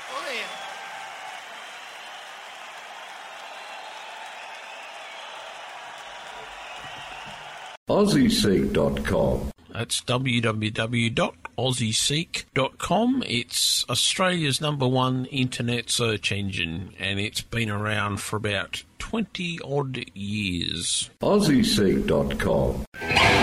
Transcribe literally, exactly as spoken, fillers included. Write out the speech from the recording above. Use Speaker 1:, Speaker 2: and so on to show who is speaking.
Speaker 1: Oh, yeah.
Speaker 2: Aussie Seek dot com.
Speaker 3: That's w w w dot aussie seek dot com. It's Australia's number one internet search engine, and it's been around for about twenty odd years.
Speaker 2: Aussie Seek dot com.